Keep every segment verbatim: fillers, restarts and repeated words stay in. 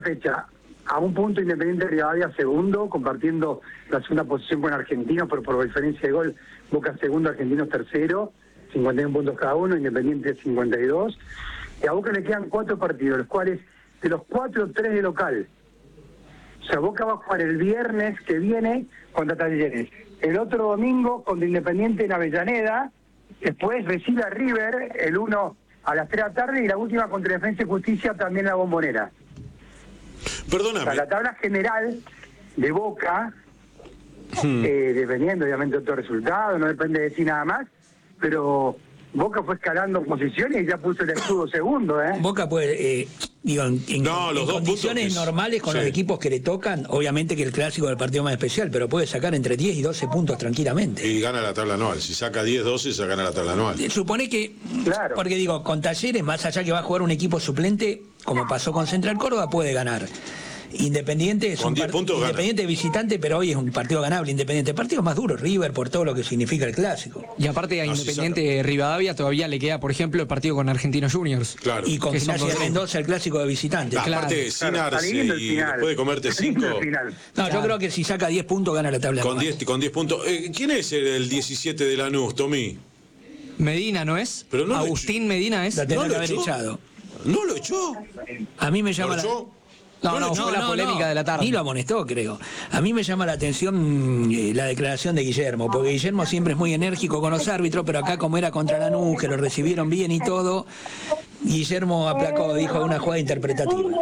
fecha a un punto Independiente Rivadavia segundo, compartiendo la segunda posición con Argentinos, pero por diferencia de gol, Boca segundo, Argentinos tercero, cincuenta y uno puntos cada uno, Independiente cincuenta y dos. Y a Boca le quedan cuatro partidos, los cuales, de los cuatro, tres de local. O sea, Boca va a jugar el viernes que viene contra Talleres, el otro domingo contra Independiente en Avellaneda, después recibe a River el uno a las tres de la tarde y la última contra Defensa y Justicia también en la Bombonera. Perdóname. O sea, la tabla general de Boca, hmm. eh, dependiendo obviamente de otro resultado, no depende de sí nada más, pero Boca fue escalando posiciones y ya puso el escudo segundo, ¿eh? Boca puede, eh, digo, en, en, no, en los dos condiciones puntos, normales con sí. los equipos que le tocan, obviamente que el clásico es el partido más especial, pero puede sacar entre diez y doce puntos tranquilamente. Y gana la tabla anual. Si saca diez, doce, se gana la tabla anual. Supone que, claro. Porque digo, con Talleres, más allá que va a jugar un equipo suplente, como pasó con Central Córdoba, puede ganar. Independiente es con un diez puntos Independiente gana. Visitante, pero hoy es un partido ganable. Independiente, partido más duro, River, por todo lo que significa el clásico. Y aparte a no, Independiente si Rivadavia todavía le queda, por ejemplo, el partido con Argentinos Juniors. Claro. Y con Gimnasia de Mendoza el clásico de visitante. Nah, claro. Aparte, sin claro, arce y después de comerte cinco. No, claro. yo creo que si saca diez puntos gana la tabla. Con diez, con diez puntos. Eh, ¿Quién es el, el diecisiete de Lanús, Tommy? Medina, ¿no es? Pero no Agustín Medina es. La tendrá ¿No que lo haber echó? echado. ¿No lo echó? A mí me llama ¿Lo la... echó? No, no, no, fue no, la polémica no, de la tarde. Ni lo amonestó, creo. A mí me llama la atención eh, la declaración de Guillermo, porque Guillermo siempre es muy enérgico con los árbitros, pero acá como era contra Lanús, que lo recibieron bien y todo, Guillermo aplacó, dijo una jugada interpretativa.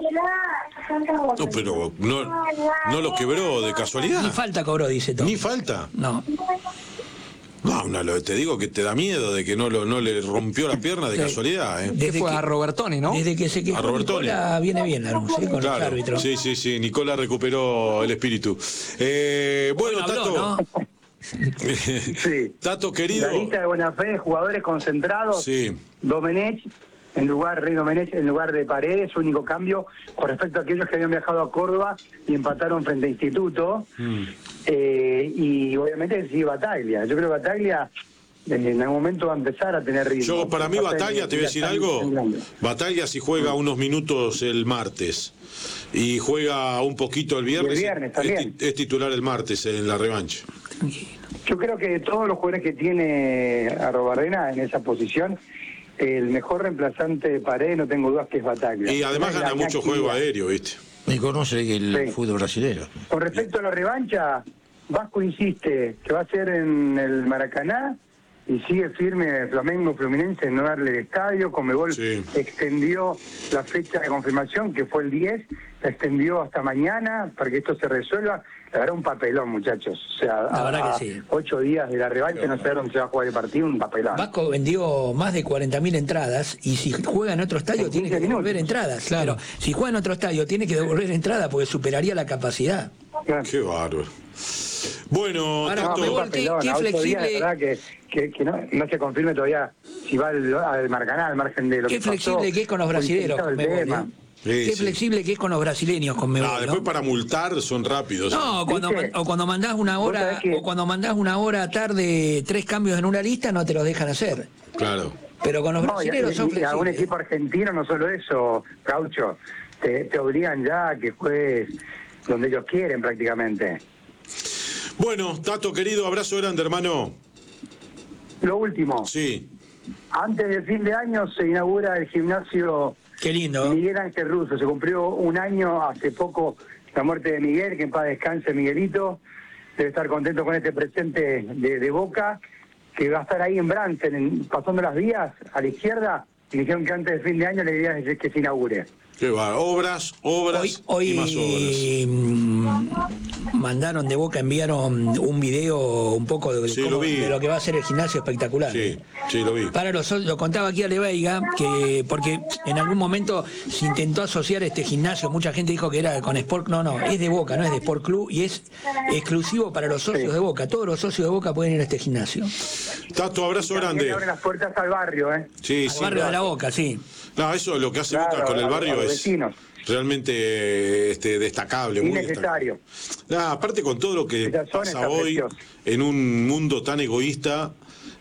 No, pero no, no lo quebró de casualidad. Ni falta cobró, dice todo. Ni falta. No. No, no, te digo que te da miedo de que no lo no le rompió la pierna de Sí. casualidad, ¿eh? ¿Qué fue? que, a Robertoni, ¿no? Desde que se quejó A Robertoni. Nicola viene bien Lanús, ¿eh? Con Claro, los árbitros. sí, sí, sí, Nicola recuperó el espíritu. Eh, bueno, Bueno, Tato. habló, ¿no? Sí. Tato, querido. La lista de buena fe, jugadores concentrados. Sí. Domenech, en lugar, Rey Domenech, en lugar de Paredes, único cambio con respecto a aquellos que habían viajado a Córdoba y empataron frente a Instituto. Mm. Eh, y obviamente sí, Bataglia. Yo creo que Bataglia en algún momento va a empezar a tener ritmo. Yo, para mí, Bataglia, te voy a decir algo. Bataglia, si juega unos minutos el martes y juega un poquito el viernes, el viernes también. Es, es titular el martes en la revancha. Yo creo que de todos los jugadores que tiene Arrobarrena en esa posición, el mejor reemplazante de Paredes, no tengo dudas que es Bataglia. Y además gana mucho juego aéreo, ¿viste? Y conoce el sí. fútbol brasileño. Con respecto a la revancha, Vasco insiste que va a ser en el Maracaná y sigue firme Flamengo Fluminense en no darle el estadio. Conmebol sí. extendió la fecha de confirmación, que fue el diez, la extendió hasta mañana para que esto se resuelva. La verdad, un papelón, muchachos. O sea, la verdad a, que sí. ocho días de la revancha, no sé dónde se va a jugar el partido, un papelón. Vasco vendió más de cuarenta mil entradas y si juega en otro estadio tiene que devolver minutos. entradas. Claro. Pero si juega en otro estadio tiene que devolver entradas porque superaría la capacidad. Claro. Qué bárbaro. Bueno, ahora, tanto... Conmebol, qué, qué flexible. Días, verdad que, que, que no, no se confirme todavía si va al, al Maracaná, al margen de lo qué que flexible pasó, que es con los brasileños. Conmebol, Sí, Qué sí. flexible que es con los brasileños con Conmebol, No, después ¿no? para multar son rápidos. No, cuando, o cuando mandás una hora que... o cuando mandás una hora tarde tres cambios en una lista no te los dejan hacer. Claro. Pero con los no, brasileños y, son y flexibles. a un equipo argentino no solo eso, Caucho, te, te obligan ya a que juegues donde ellos quieren prácticamente. Bueno, Tato, querido, abrazo grande, hermano. Lo último. Sí. Antes del fin de año se inaugura el gimnasio Qué lindo. Miguel Ángel Russo. Se cumplió un año hace poco la muerte de Miguel, que en paz descanse Miguelito. Debe estar contento con este presente de, de Boca, que va a estar ahí en Bransen, en, pasando las vías a la izquierda. Y dijeron que antes del fin de año la idea es que se inaugure. Qué va, obras, obras hoy, hoy, y más obras. Mandaron de Boca, enviaron un video un poco de, sí, cómo, lo vi. de lo que va a ser el gimnasio espectacular. Sí, sí, lo vi. Para los, lo contaba aquí a Leveiga, que porque en algún momento se intentó asociar este gimnasio, mucha gente dijo que era con Sport, no, no, es de Boca, no es de Sport Club y es exclusivo para los socios sí. de Boca. Todos los socios de Boca pueden ir a este gimnasio. Tato, abrazo grande. Abre las puertas al barrio, ¿eh? Sí, al sí. barrio claro. de la Boca, sí. No, eso es lo que hace claro, Boca con el barrio es vecinos. realmente este, destacable. Muy necesario. Nah, aparte con todo lo que pasa hoy preciosa. en un mundo tan egoísta,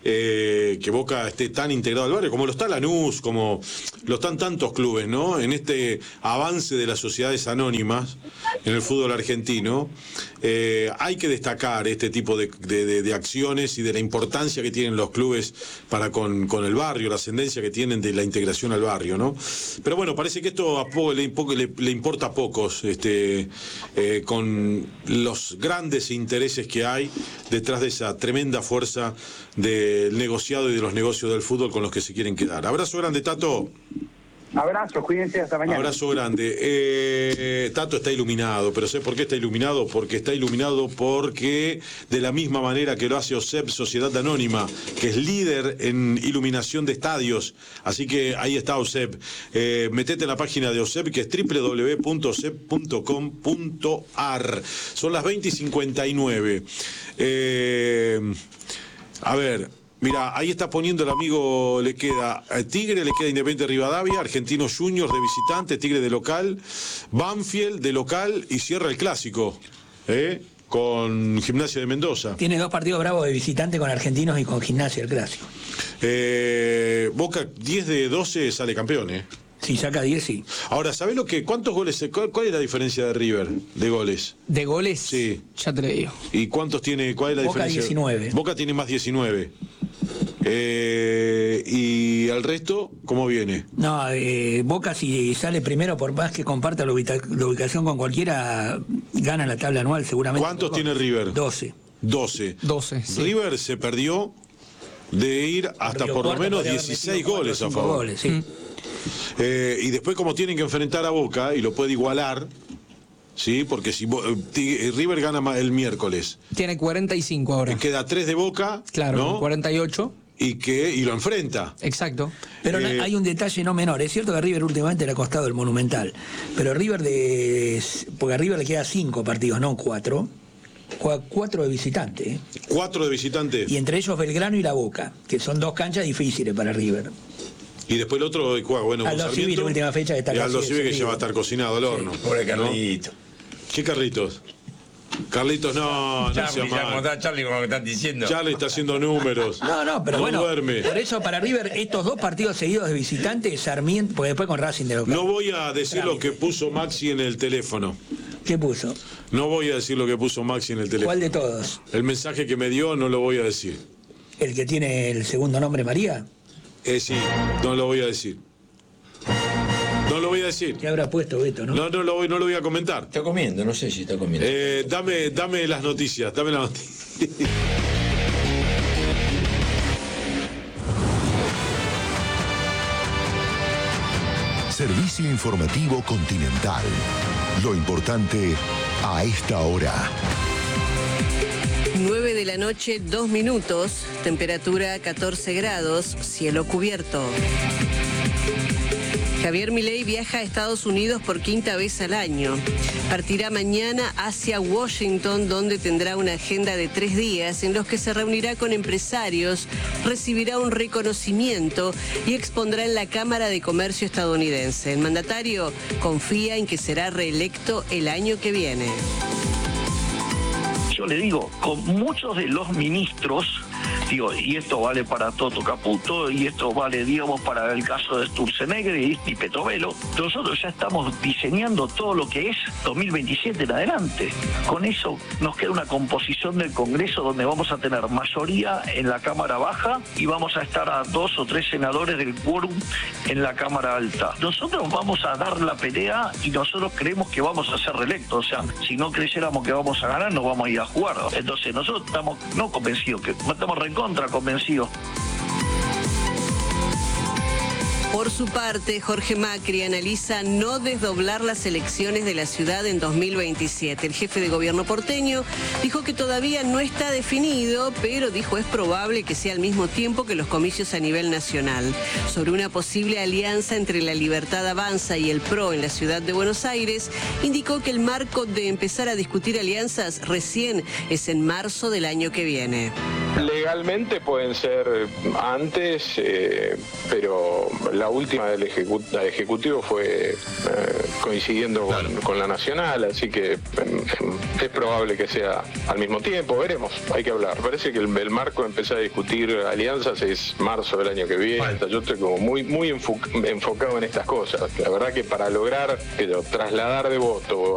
eh, que Boca esté tan integrado al barrio, como lo está Lanús, como lo están tantos clubes, ¿no? En este avance de las sociedades anónimas en el fútbol argentino, eh, hay que destacar este tipo de, de, de, de acciones y de la importancia que tienen los clubes para con, con el barrio, la ascendencia que tienen de la integración al barrio, ¿no? Pero bueno, parece que esto a poco le, le, le importa a pocos, este, eh, con los grandes intereses que hay detrás de esa tremenda fuerza del negociado y de los negocios del fútbol con los que se quieren quedar. Abrazo grande, Tato. Abrazo, cuídense, hasta mañana. Abrazo grande. Eh, Tato está iluminado, pero ¿sé por qué está iluminado? Porque está iluminado porque de la misma manera que lo hace O S E P, Sociedad Anónima, que es líder en iluminación de estadios, así que ahí está O S E P. Eh, metete en la página de O S E P, que es doble u doble u doble u punto o s e p punto com punto a r. Son las veinte y cincuenta y nueve. Eh, a ver... Mira, ahí está poniendo el amigo, le queda Tigre, le queda Independiente Rivadavia, Argentinos Juniors de visitante, Tigre de local, Banfield de local y cierra el clásico, ¿eh? Con Gimnasia de Mendoza. Tiene dos partidos bravos de visitante con Argentinos y con Gimnasia, el clásico. Eh, Boca diez de doce sale campeón, ¿eh? Si saca diez, sí. Ahora, ¿sabés lo que? ¿Cuántos goles? Cuál, ¿Cuál es la diferencia de River de goles? ¿De goles? Sí. Ya te lo digo. ¿Y cuántos tiene? ¿Cuál es la Boca diferencia? diecinueve. Boca tiene más diecinueve. Eh, ¿Y el resto cómo viene? No, eh, Boca si sale primero, por más que comparta la, ubica la ubicación con cualquiera, gana la tabla anual seguramente. ¿Cuántos tiene River? doce. doce. doce, sí. River se perdió de ir hasta por lo menos dieciséis goles a favor. Goles, sí. Mm. Eh, y después como tienen que enfrentar a Boca y lo puede igualar, ¿sí? Porque si eh, River gana el miércoles, tiene cuarenta y cinco ahora. queda tres de Boca, Claro, ¿no? cuarenta y ocho. Y que y lo enfrenta. Exacto. Pero Eh, hay un detalle no menor. Es cierto que a River últimamente le ha costado el Monumental. Pero River de. Porque a River le queda cinco partidos, no cuatro. Juega cuatro de visitante. ¿eh? Cuatro de visitante. Y entre ellos Belgrano y La Boca, que son dos canchas difíciles para River. Y después el otro juega, bueno, con Aldo Sarmiento, Civi, la última fecha que está y Aldo casi Civi que ya descendido. va a estar cocinado al horno. Pobre ¿no? Carlito. ¿Qué Carlitos? Carlitos, no, no sea Charlie, ya como mal. está Charlie con lo que están diciendo. Charlie está haciendo números. No, no, pero no bueno, duerme. por eso para River estos dos partidos seguidos de visitante, Sarmiento, porque después con Racing de local. No voy a decir lo que puso Maxi en el teléfono. ¿Qué puso? No voy a decir lo que puso Maxi en el teléfono. ¿Cuál de todos? El mensaje que me dio no lo voy a decir. ¿El que tiene el segundo nombre María? Eh, sí, no lo voy a decir. No lo voy a decir. ¿Qué habrá puesto Beto, no? No, no lo voy, no lo voy a comentar. Está comiendo, no sé si está comiendo. Eh, dame, dame las noticias, dame las noticias. Servicio informativo Continental. Lo importante a esta hora. nueve de la noche, dos minutos, temperatura catorce grados, cielo cubierto. Javier Milei viaja a Estados Unidos por quinta vez al año. Partirá mañana hacia Washington, donde tendrá una agenda de tres días en los que se reunirá con empresarios, recibirá un reconocimiento y expondrá en la Cámara de Comercio estadounidense. El mandatario confía en que será reelecto el año que viene. Yo le digo, con muchos de los ministros, digo, y esto vale para Toto Caputo, y esto vale, digamos, para el caso de Sturzenegger y, y Petovelo, nosotros ya estamos diseñando todo lo que es dos mil veintisiete en adelante. Con eso nos queda una composición del Congreso donde vamos a tener mayoría en la Cámara Baja y vamos a estar a dos o tres senadores del quórum en la Cámara Alta. Nosotros vamos a dar la pelea y nosotros creemos que vamos a ser reelectos. O sea, si no creyéramos que vamos a ganar, no vamos a ir a jugar. Entonces nosotros estamos no convencidos, que estamos recontra convencidos. Por su parte, Jorge Macri analiza no desdoblar las elecciones de la ciudad en dos mil veintisiete. El jefe de gobierno porteño dijo que todavía no está definido, pero dijo es probable que sea al mismo tiempo que los comicios a nivel nacional. Sobre una posible alianza entre La Libertad Avanza y el P R O en la ciudad de Buenos Aires, indicó que el marco de empezar a discutir alianzas recién es en marzo del año que viene. Le legalmente pueden ser antes, eh, pero la última del ejecu la ejecutivo fue eh, coincidiendo con, con la nacional, así que eh, es probable que sea al mismo tiempo, veremos, hay que hablar. Parece que el, el marco de empezar a discutir alianzas es marzo del año que viene. Bueno. Yo estoy como muy, muy enfo enfocado en estas cosas. La verdad que para lograr pero, trasladar de voto